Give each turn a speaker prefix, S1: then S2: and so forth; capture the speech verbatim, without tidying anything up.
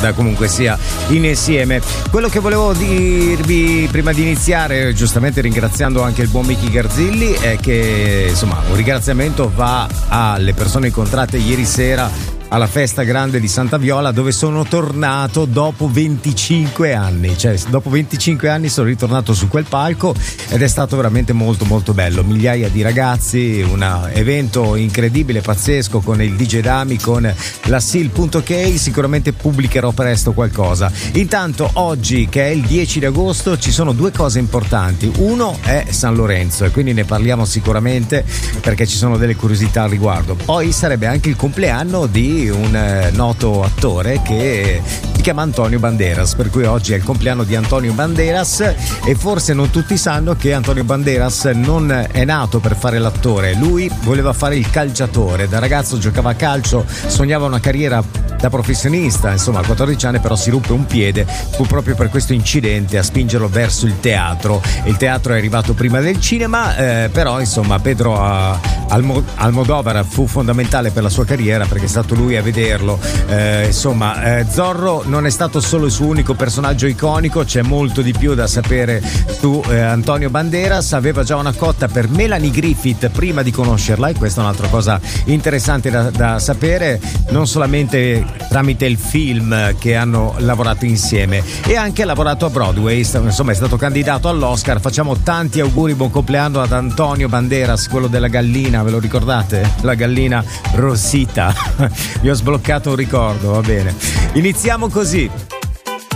S1: banda comunque sia insieme. Quello che volevo dirvi prima di iniziare, giustamente ringraziando anche il buon Michi Garzilli, è che insomma un ringraziamento va alle persone incontrate ieri sera alla festa grande di Santa Viola, dove sono tornato dopo venticinque anni, cioè dopo venticinque anni sono ritornato su quel palco ed è stato veramente molto molto bello, migliaia di ragazzi, un evento incredibile, pazzesco, con il D J Dami, con la Sil.k. Sicuramente pubblicherò presto qualcosa. Intanto oggi, che è il dieci di agosto, ci sono due cose importanti. Uno è San Lorenzo e quindi ne parliamo sicuramente perché ci sono delle curiosità al riguardo. Poi sarebbe anche il compleanno di un eh, noto attore che si chiama Antonio Banderas, per cui oggi è il compleanno di Antonio Banderas e forse non tutti sanno che Antonio Banderas non è nato per fare l'attore, lui voleva fare il calciatore, da ragazzo giocava a calcio, sognava una carriera da professionista, insomma a quattordici anni però si ruppe un piede, fu proprio per questo incidente a spingerlo verso il teatro. Il teatro è arrivato prima del cinema, eh, però insomma Pedro Almo- Almodovar fu fondamentale per la sua carriera perché è stato lui a vederlo. Eh, insomma, eh, Zorro non è stato solo il suo unico personaggio iconico, c'è molto di più da sapere su eh, Antonio Banderas. Aveva già una cotta per Melanie Griffith prima di conoscerla, e questa è un'altra cosa interessante da, da sapere, non solamente tramite il film che hanno lavorato insieme, e anche ha lavorato a Broadway, insomma è stato candidato all'Oscar. Facciamo tanti auguri, buon compleanno ad Antonio Banderas, quello della gallina, ve lo ricordate? La gallina Rosita. Vi ho sbloccato un ricordo, va bene. Iniziamo così.